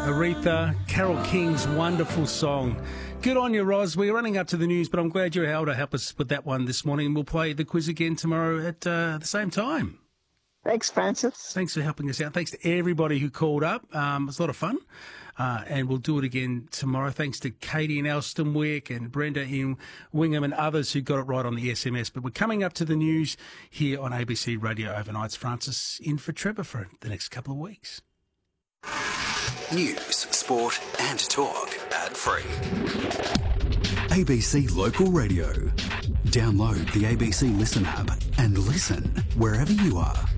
Aretha, Carole King's wonderful song. Good on you, Roz. We're running up to the news, but I'm glad you're able to help us with that one this morning. And we'll play the quiz again tomorrow at the same time. Thanks, Francis. Thanks for helping us out. Thanks to everybody who called up. It was a lot of fun. And we'll do it again tomorrow. Thanks to Katie in Elstonwick and Brenda in Wingham and others who got it right on the SMS. But we're coming up to the news here on ABC Radio Overnights. Francis in for Trevor for the next couple of weeks. News, sport and talk ad-free. ABC Local Radio. Download the ABC Listen app and listen wherever you are.